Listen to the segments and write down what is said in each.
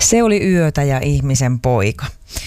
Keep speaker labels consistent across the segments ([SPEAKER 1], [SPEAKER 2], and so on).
[SPEAKER 1] Se oli yötä ja ihmisen poika.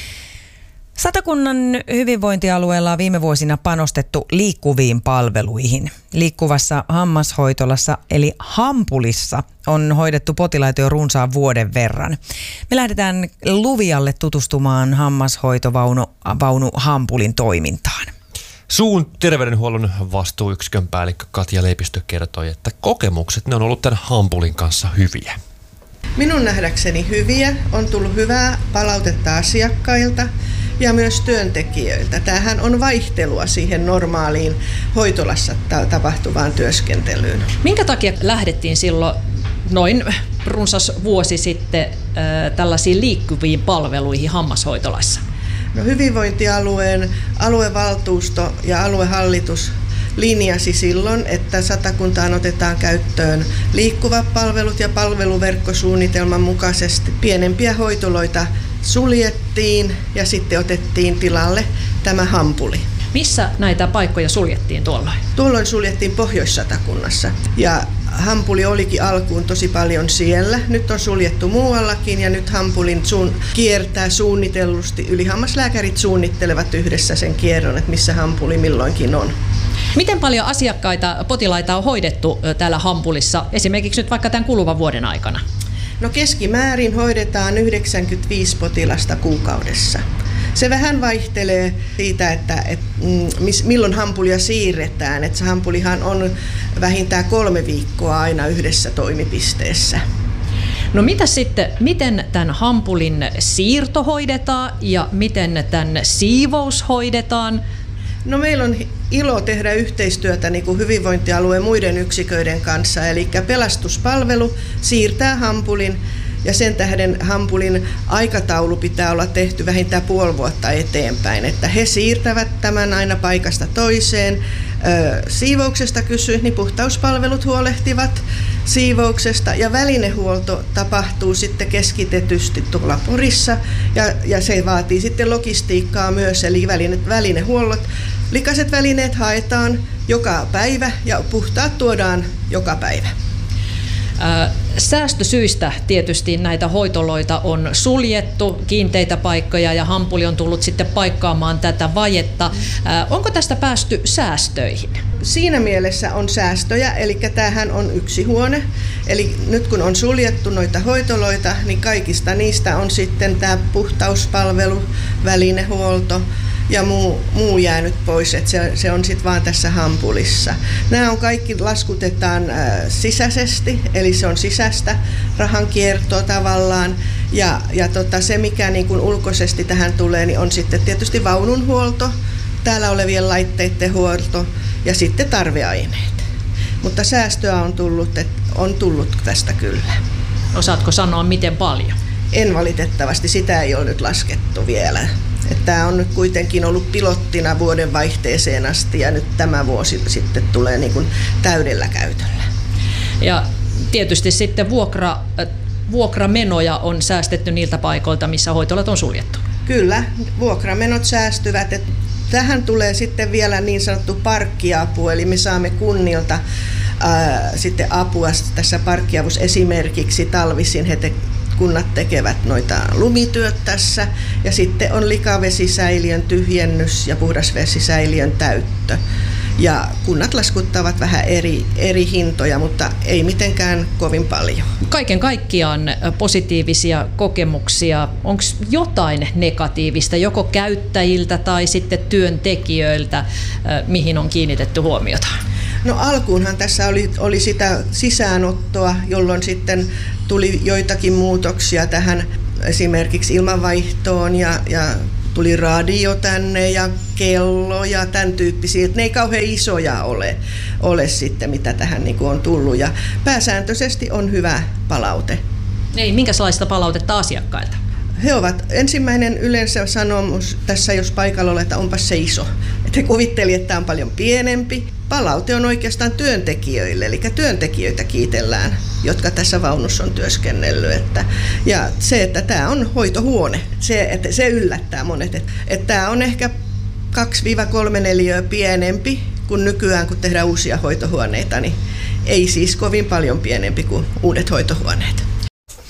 [SPEAKER 1] Satakunnan hyvinvointialueella on viime vuosina panostettu liikkuviin palveluihin. Liikkuvassa hammashoitolassa eli Hampulissa on hoidettu potilaita jo runsaan vuoden verran. Me lähdetään Luvialle tutustumaan hammashoitovaunu Hampulin toimintaan.
[SPEAKER 2] Suun terveydenhuollon vastuuyksikön päällikkö Katja Leipistö kertoi, että kokemukset ne on ollut tämän Hampulin kanssa hyviä.
[SPEAKER 3] Minun nähdäkseni hyviä. On tullut hyvää palautetta asiakkailta ja myös työntekijöiltä. Tämähän on vaihtelua siihen normaaliin hoitolassa tapahtuvaan työskentelyyn.
[SPEAKER 4] Minkä takia lähdettiin silloin noin runsas vuosi sitten tällaisiin liikkuviin palveluihin hammashoitolassa?
[SPEAKER 3] No, hyvinvointialueen aluevaltuusto ja aluehallitus linjasi silloin, että Satakuntaan otetaan käyttöön liikkuvat palvelut ja palveluverkkosuunnitelman mukaisesti pienempiä hoitoloita suljettiin ja sitten otettiin tilalle tämä Hampuli.
[SPEAKER 4] Missä näitä paikkoja suljettiin tuolloin?
[SPEAKER 3] Tuolloin suljettiin Pohjois-Satakunnassa ja Hampuli olikin alkuun tosi paljon siellä. Nyt on suljettu muuallakin ja nyt Hampulin kiertää suunnitellusti. Ylihammaslääkärit suunnittelevat yhdessä sen kierron, että missä Hampuli milloinkin on.
[SPEAKER 4] Miten paljon asiakkaita, potilaita on hoidettu täällä Hampulissa, esimerkiksi nyt vaikka tämän kuluvan vuoden aikana?
[SPEAKER 3] No, keskimäärin hoidetaan 95 potilasta kuukaudessa. Se vähän vaihtelee siitä, että milloin Hampulia siirretään. Että se Hampulihan on vähintään 3 viikkoa aina yhdessä toimipisteessä.
[SPEAKER 4] No mitä sitten, miten tämän Hampulin siirto hoidetaan ja miten tämän siivous hoidetaan?
[SPEAKER 3] No, meillä on ilo tehdä yhteistyötä niin kuin hyvinvointialueen muiden yksiköiden kanssa. Eli pelastuspalvelu siirtää Hampulin ja sen tähden Hampulin aikataulu pitää olla tehty vähintään puoli vuotta eteenpäin. Että he siirtävät tämän aina paikasta toiseen. Siivouksesta kysyit, niin puhtauspalvelut huolehtivat siivouksesta ja välinehuolto tapahtuu sitten keskitetysti tuolla Porissa ja se vaatii sitten logistiikkaa myös, eli välinehuollot. Likaiset välineet haetaan joka päivä ja puhtaat tuodaan joka päivä.
[SPEAKER 4] Säästösyistä tietysti näitä hoitoloita on suljettu, kiinteitä paikkoja, ja Hampuli on tullut sitten paikkaamaan tätä vajetta. Onko tästä päästy säästöihin?
[SPEAKER 3] Siinä mielessä on säästöjä, eli tämähän on yksi huone. Eli nyt kun on suljettu noita hoitoloita, niin kaikista niistä on sitten tämä puhtauspalvelu, välinehuolto ja muu jäänyt pois, että se on sitten vaan tässä Hampulissa. Nämä on kaikki laskutetaan sisäisesti, eli se on sisäistä rahankiertoa tavallaan. Ja se, mikä niin kuin ulkoisesti tähän tulee, niin on sitten tietysti vaununhuolto, täällä olevien laitteiden huolto ja sitten tarveaineet. Mutta säästöä on tullut tästä kyllä.
[SPEAKER 4] Osaatko sanoa, miten paljon?
[SPEAKER 3] En valitettavasti, sitä ei ole nyt laskettu vielä. Tämä on nyt kuitenkin ollut pilottina vuoden vaihteeseen asti ja nyt tämä vuosi sitten tulee niin kuin täydellä käytöllä.
[SPEAKER 4] Ja tietysti sitten vuokramenoja on säästetty niiltä paikoilta, missä hoitolat on suljettu.
[SPEAKER 3] Kyllä, vuokramenot säästyvät. Tähän tulee sitten vielä niin sanottu parkkiapu, eli me saamme kunnilta sitten apua tässä parkkiavussa. Esimerkiksi talvisin kunnat tekevät noita lumityöt tässä ja sitten on likavesisäiliön tyhjennys ja puhdasvesisäiliön täyttö. Ja kunnat laskuttavat vähän eri hintoja, mutta ei mitenkään kovin paljon.
[SPEAKER 4] Kaiken kaikkiaan positiivisia kokemuksia. Onko jotain negatiivista joko käyttäjiltä tai sitten työntekijöiltä, mihin on kiinnitetty huomiota?
[SPEAKER 3] No, alkuunhan tässä oli sitä sisäänottoa, jolloin sitten tuli joitakin muutoksia tähän esimerkiksi ilmanvaihtoon ja tuli radio tänne ja kello ja tämän tyyppisiä. Ne ei kauhean isoja ole sitten, mitä tähän niin kuin on tullut. Ja pääsääntöisesti on hyvä palaute.
[SPEAKER 4] Ei, minkälaista palautetta asiakkailta?
[SPEAKER 3] He ovat ensimmäinen yleensä sanomus tässä, jos paikalla olet, että onpas se iso. Että he kuvittelivat, että tämä on paljon pienempi. Palaute on oikeastaan työntekijöille, eli työntekijöitä kiitellään, jotka tässä vaunussa on työskennellyt. Ja se, että tämä on hoitohuone, se yllättää monet. Että tämä on ehkä 2-3 neliöä pienempi kuin nykyään, kun tehdään uusia hoitohuoneita, niin ei siis kovin paljon pienempi kuin uudet hoitohuoneet.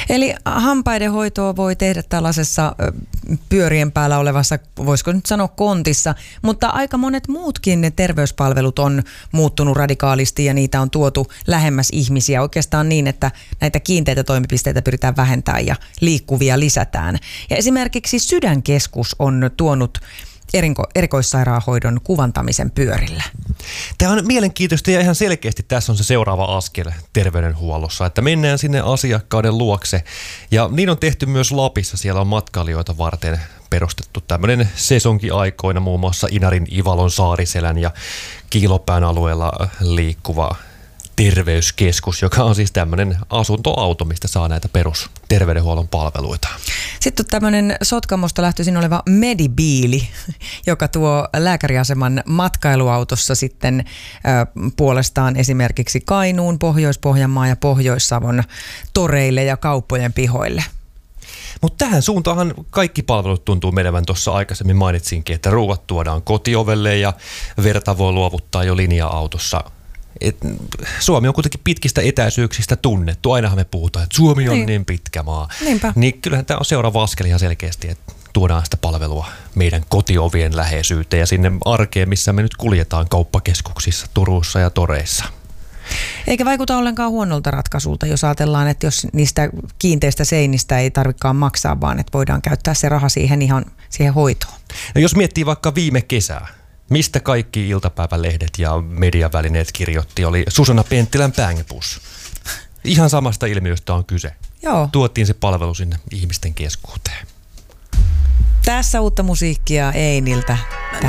[SPEAKER 1] Eli hampaiden hoitoa voi tehdä tällaisessa pyörien päällä olevassa, voisiko nyt sanoa kontissa, mutta aika monet muutkin terveyspalvelut on muuttunut radikaalisti ja niitä on tuotu lähemmäs ihmisiä. Oikeastaan niin, että näitä kiinteitä toimipisteitä pyritään vähentämään ja liikkuvia lisätään. Ja esimerkiksi Sydänkeskus on tuonut erikoissairaanhoidon kuvantamisen pyörillä.
[SPEAKER 2] Tämä on mielenkiintoista ja ihan selkeästi tässä on se seuraava askel terveydenhuollossa, että mennään sinne asiakkaiden luokse. Ja niin on tehty myös Lapissa, siellä on matkailijoita varten perustettu tämmöinen sesonkiaikoina muun muassa Inarin, Ivalon, Saariselän ja Kiilopään alueella liikkuva terveyskeskus, joka on siis tämmöinen asuntoauto, mistä saa näitä perusterveydenhuollon palveluita.
[SPEAKER 1] Sitten tämmöinen Sotkamosta lähtöisin oleva Medibiili, joka tuo lääkäriaseman matkailuautossa sitten puolestaan esimerkiksi Kainuun, Pohjois-Pohjanmaa ja Pohjois-Savon toreille ja kauppojen pihoille.
[SPEAKER 2] Mutta tähän suuntaanhan kaikki palvelut tuntuu menevän. Tuossa aikaisemmin mainitsinkin, että ruuat tuodaan kotiovelle ja verta voi luovuttaa jo linja-autossa. Suomi on kuitenkin pitkistä etäisyyksistä tunnettu. Ainahan me puhutaan, että Suomi on niin pitkä maa.
[SPEAKER 1] Niinpä.
[SPEAKER 2] Niin kyllähän tämä on seuraava askel ihan selkeästi, että tuodaan sitä palvelua meidän kotiovien läheisyyteen ja sinne arkeen, missä me nyt kuljetaan kauppakeskuksissa, Turussa ja toreissa.
[SPEAKER 1] Eikä vaikuta ollenkaan huonolta ratkaisulta, jos ajatellaan, että jos niistä kiinteistä seinistä ei tarvitsekaan maksaa, vaan että voidaan käyttää se raha siihen ihan siihen hoitoon.
[SPEAKER 2] No jos miettii vaikka viime kesää, mistä kaikki iltapäivälehdet ja mediavälineet kirjoitti, oli Susanna Penttilän Bang-bus. Ihan samasta ilmiöstä on kyse.
[SPEAKER 1] Joo.
[SPEAKER 2] Tuotiin se palvelu sinne ihmisten keskuuteen.
[SPEAKER 1] Tässä uutta musiikkia Einiltä.